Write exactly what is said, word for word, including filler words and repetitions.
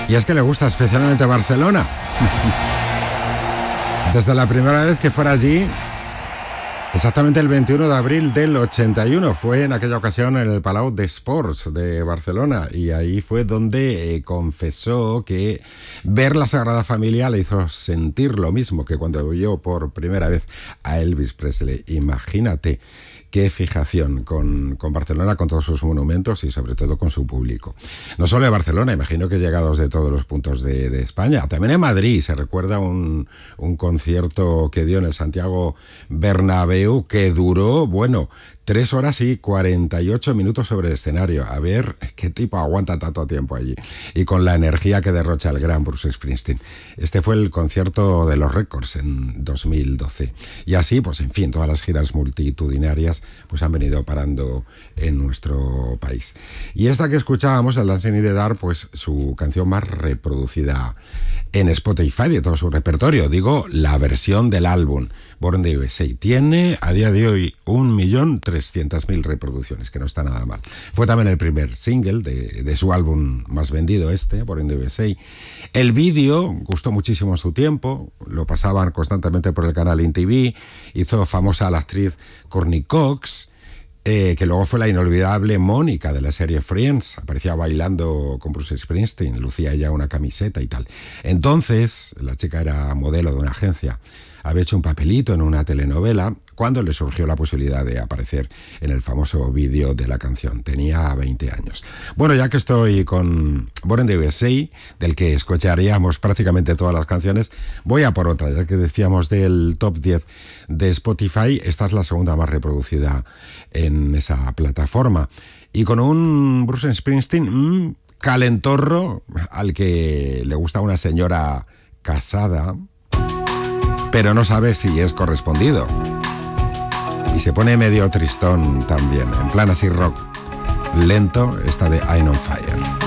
Y es que le gusta especialmente Barcelona. Desde la primera vez que fuera allí, exactamente el veintiuno de abril del ochenta y uno, fue en aquella ocasión en el Palau d'Esports de Barcelona, y ahí fue donde eh, confesó que ver la Sagrada Familia le hizo sentir lo mismo que cuando vio por primera vez a Elvis Presley. Imagínate qué fijación con, con Barcelona, con todos sus monumentos y sobre todo con su público. No solo de Barcelona, imagino que llegados de todos los puntos de, de España. También en Madrid se recuerda un, un concierto que dio en el Santiago Bernabéu que duró, bueno, tres horas y cuarenta y ocho minutos sobre el escenario. A ver qué tipo aguanta tanto tiempo allí. Y con la energía que derrocha el gran Bruce Springsteen. Este fue el concierto de los récords en dos mil doce. Y así, pues en fin, todas las giras multitudinarias pues han venido parando en nuestro país. Y esta que escuchábamos, el Dancing in the Dark, pues su canción más reproducida en Spotify de todo su repertorio. Digo, la versión del álbum Born in the U S A. Tiene a día de hoy un millón trescientas mil reproducciones, que no está nada mal. Fue también el primer single de, de su álbum más vendido, este, Born in the U S A. El vídeo gustó muchísimo en su tiempo, lo pasaban constantemente por el canal I N T V, hizo famosa a la actriz Courtney Cox, Eh, que luego fue la inolvidable Mónica de la serie Friends. Aparecía bailando con Bruce Springsteen, lucía ella una camiseta y tal. Entonces, la chica era modelo de una agencia, había hecho un papelito en una telenovela cuando le surgió la posibilidad de aparecer en el famoso vídeo de la canción. Tenía veinte años. Bueno, ya que estoy con Born in the U S A, del que escucharíamos prácticamente todas las canciones, voy a por otra. Ya que decíamos del top diez de Spotify, esta es la segunda más reproducida en esa plataforma. Y con un Bruce Springsteen mmm, calentorro, al que le gusta una señora casada, pero no sabe si es correspondido. Y se pone medio tristón también, en plan así rock lento, esta de I'm on Fire.